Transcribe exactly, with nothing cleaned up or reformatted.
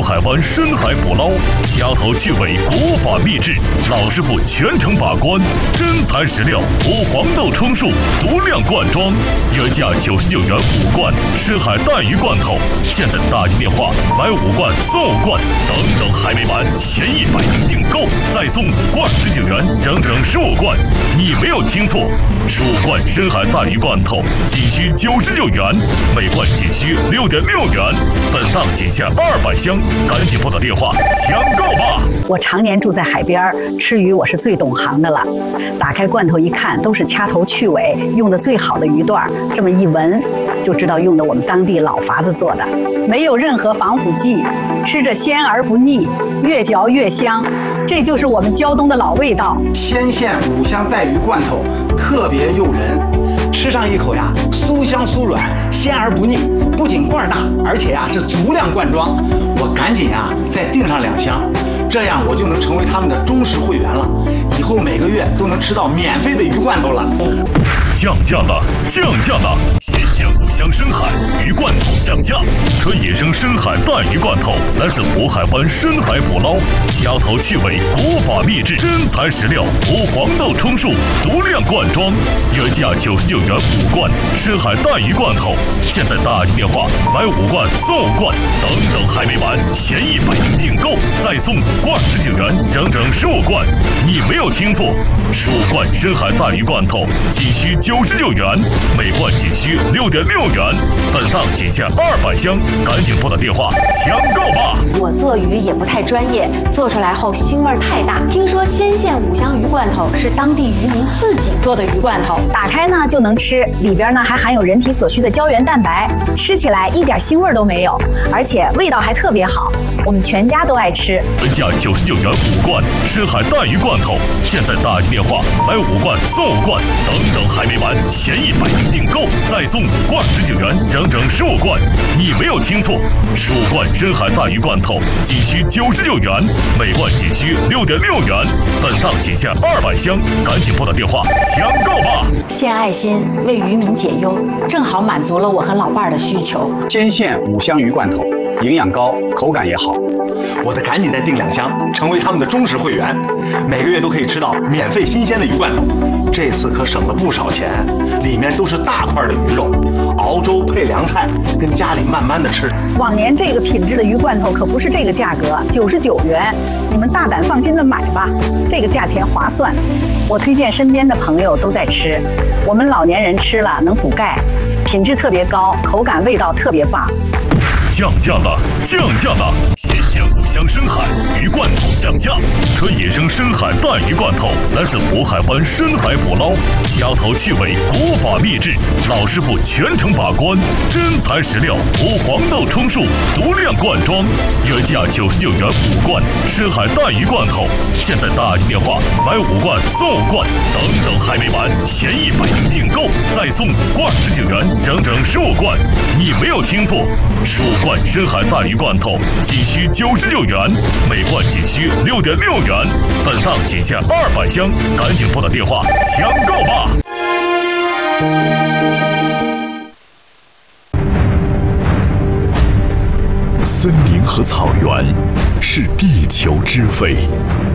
海湾深海捕捞，虾头去尾，古法秘制，老师傅全程把关，真材实料，无黄豆充数，足量罐装，原价九十九元五罐深海带鱼罐头，现在打进电话买五罐送五罐，等等还没完，前一百名订购再送五罐十九元，整整十五罐，你没有听错，十五罐深海带鱼罐头仅需九十九元，每罐仅需六点六元，本档仅限二百箱，赶紧拨打电话抢购吧！ 我常年住在海边，吃鱼我是最懂行的了。打开罐头一看，都是掐头去尾，用的最好的鱼段，这么一闻就知道用的我们当地老法子做的，没有任何防腐剂，吃着鲜而不腻，越嚼越香，这就是我们胶东的老味道。 鲜馅五香带鱼罐头特别诱人，吃上一口呀，酥香酥软，鲜而不腻。不仅罐大，而且呀是足量罐装。我赶紧呀再订上两箱，这样我就能成为他们的忠实会员了。以后每个月都能吃到免费的鱼罐头了。 降价了，降价了！鲜鲜五香深海鱼罐头降价，纯野生深海带鱼罐头，来自渤海湾深海捕捞，虾头去尾，古法秘制，真材实料，无黄豆充数，足量罐装，原价九十九元五罐深海带鱼罐头，现在打进电话买五罐送五罐，等等还没完，前一百名订购再送五罐十九元，整整十五罐，你没有听错，十五罐深海带鱼罐头仅需九十九元，每罐仅需六点六元，本档仅限二百箱，赶紧拨打电话抢购吧！ 我做鱼也不太专业，做出来后腥味太大。听说鲜馅五香鱼罐头是当地渔民自己做的鱼罐头， 打开呢就能吃，里边呢还含有人体所需的胶原蛋白，吃起来一点腥味都没有，而且味道还特别好，我们全家都爱吃。 原价九十九元五罐深海带鱼罐头，现在打进电话买五罐送五罐，等等还没完，前一百名订购再送五罐十九元，整整十五罐，你没有听错，十五罐深海带鱼罐头仅需九十九元，每罐仅需六点六元，本档仅限二百箱，赶紧拨打电话抢购吧！ 献爱心为渔民解忧，正好满足了我和老伴儿的需求。 鲜馅五香鱼罐头，营养高，口感也好。 我得赶紧再订两箱，成为他们的忠实会员，每个月都可以吃到免费新鲜的鱼罐头。这次可省了不少钱，里面都是大块的鱼肉，熬粥配凉菜，跟家里慢慢的吃。 往年这个品质的鱼罐头可不是这个价格，九十九元，你们大胆放心的买吧，这个价钱划算。我推荐身边的朋友都在吃，我们老年人吃了能补钙，品质特别高，口感味道特别棒。 降价了，降价了！鲜鲜五香深海鱼罐头降价，纯野生深海带鱼罐头，来自渤海湾深海捕捞，虾头去尾，古法秘制，老师傅全程把关，真材实料，无黄豆充数，足量罐装，原价九十九元五罐深海带鱼罐头，现在打进电话买五罐送五罐，等等还没完，前一百名订购再送五罐十九元，整整十五罐，你没有听错，十五罐深海带鱼罐头仅需九十九元，每罐仅需六点六元，本档仅限二百箱，赶紧拨打电话抢购吧！ 森林和草原是地球之肺，